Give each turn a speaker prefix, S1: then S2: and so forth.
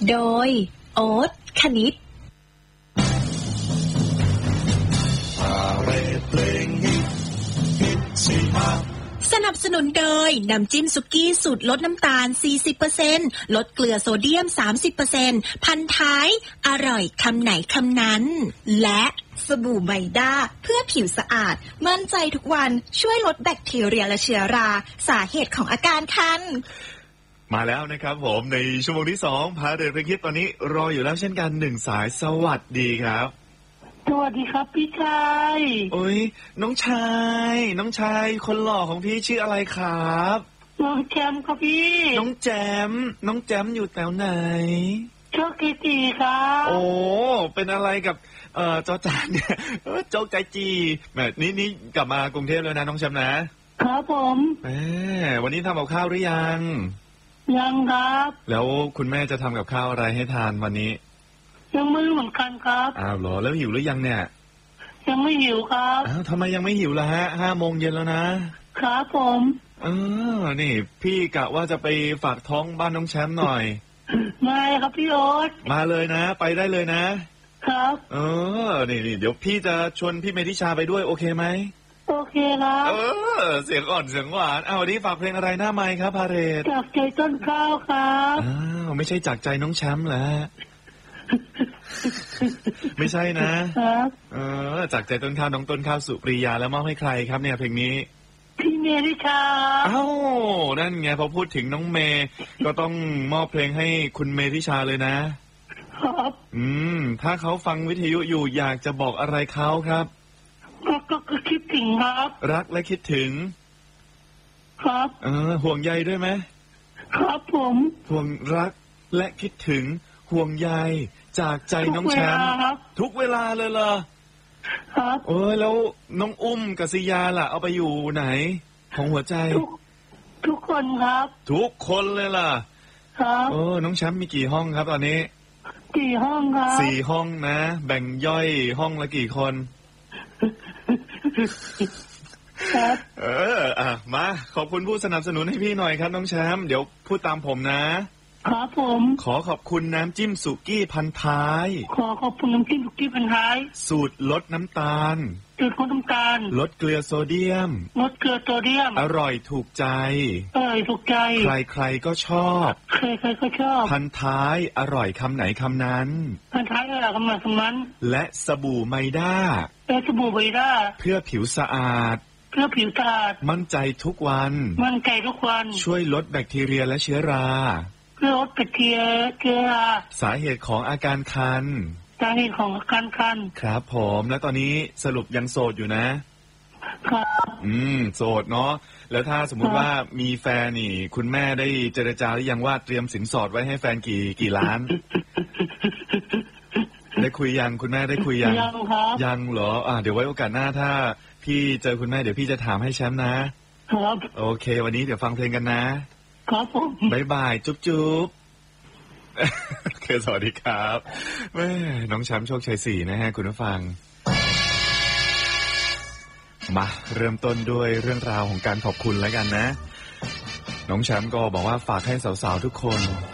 S1: โดยโอ๊ตคณิตสนับสนุนโดยน้ำจิ้มสุกี้สูตรลดน้ำตาล 40% ลดเกลือโซเดียม 30% พันท้ายอร่อยคำไหนคำนั้นและสบู่ไมด้าเพื่อผิวสะอาดมั่นใจทุกวันช่วยลดแบคทีเรียและเชื้อราสาเหตุของอาการคัน
S2: มาแล้วนะครับผมในชั่วโมงที่2พาเดินเพลงฮิตตอนนี้รออยู่แล้วเช่นกัน1สายสวัสดีครับ
S3: สวัสดีครับพี่ชาย
S2: โอ้ยน้องชายคนหล่อของพี่ชื่ออะไรครับ
S3: น้องแจมครับพี่
S2: น้องแจมอยู่แถวไหน
S3: โชคจีครับ
S2: โอ้เป็นอะไรกับจอจานเนี่ยโจ๊กใจจีแบบนี้กลับมากรุงเทพแล้วนะน้องแชมป์นะครับ
S3: ผม
S2: วันนี้ทำกับข้าวหรือยัง
S3: ครับ
S2: แล้วคุณแม่จะทำกับข้าวอะไรให้ทานวันนี้
S3: ยังไม่เหมือนกันครับ
S2: อ้าวเหรอแล้วหิวหรือยังเนี่ย
S3: ยังไม่หิวครับ
S2: อ้าวทำไมยังไม่หิวล่ะฮะ5:00 นแล้ว
S3: นะครับผม
S2: นี่พี่กะว่าจะไปฝากท้องบ้านน้องแชมป์หน่อย
S3: มาครับพี่โอ๊ต
S2: มาเลยนะไปได้เลยนะครับนี่เดี๋ยวพี่จะชวนพี่เมธิชาไปด้วยโอเคไหม
S3: โอเคครับ
S2: เสียงอ่อนเสียงหวานวันนี้ฝากเพลงอะไรหน้าไมค์ครับพาเรศ
S3: จากใจต้นข้าวครับ
S2: ไม่ใช่จากใจน้องแชมป์เหรอไม่ใช่นะครับจากใจต้นข้าวน้องต้นข้าวสุปรียาแล้วมอบให้ใครครับเนี่ยเพลงนี้
S3: พี่เมธิชา
S2: นั่นไงพอพูดถึงน้องเมย์ก็ต้องมอบเพลงให้คุณเมธิชาเลยนะครับถ้าเขาฟังวิทยุอยู่อยากจะบอกอะไรเขาครับ
S3: ก็คิดถึงครับ
S2: รักและคิดถึง
S3: ครับ
S2: ห่วงใยด้วยไหม
S3: ครับผม
S2: ห่วงรักและคิดถึงห่วงใยจากใจน้องแชมป์ทุกเวลาเลยเหรอ
S3: ครับ
S2: แล้วน้องอุ้มกับซิยาล่ะเอาไปอยู่ไหนของหัวใจ
S3: ทุกคนครับ
S2: ทุกคนเลยล่ะ
S3: ครับ
S2: น้องแชมป์มีกี่ห้องครับตอนนี้
S3: 4 ห้องครับ
S2: 4 ห้องนะแบ่งย่อยห้องละกี่คน
S3: ครับ
S2: มาขอบคุณผู้สนับสนุนให้พี่หน่อยครับน้องแชมป์เดี๋ยวพูดตามผมนะครับ
S3: ผม
S2: ขอขอบคุณน้ำจิ้มสุกี้พันท้าย
S3: ขอขอบคุณน้ำจิ้มสุกี้พันท้าย
S2: สูตรลดน้ำตาลลดเกลือโซเดียมอร่อยถูกใจใครๆก็ชอบพันท้ายอร่อยคำไหนคำนั้น
S3: พันท้ายอร่อยคำไหนคำนั้น
S2: และสบู่ไมด้าเพื่อผิวสะอาดมั่นใจทุกวันช่วยลดแบคทีเรียและเชื้อราสาเหตุของอาการคันครับผมแล้วตอนนี้สรุปยังโสดอยู่นะครับโสดเนาะแล้วถ้าสมมุติว่ามีแฟนนี่คุณแม่ได้เจรจาหรือยังว่าเตรียมสินสอดไว้ให้แฟนกี่ล้านได้คุยยังคุณแม่ได้คุยยังเหรอเดี๋ยวไว้โอกาสหน้าถ้าพี่เจอคุณแม่เดี๋ยวพี่จะถามให้แชมป์นะครับโอเควันนี้เดี๋ยวฟังเพลงกัน
S3: นะครับผม
S2: บ๊ายบายจุ๊บโอเคสวัสดีครับแม่น้องแชมป์โชคชัย4นะฮะคุณผู้ฟังมาเริ่มต้นด้วยเรื่องราวของการขอบคุณแล้วกันนะน้องแชมป์ก็บอกว่าฝากให้สาวๆทุกคน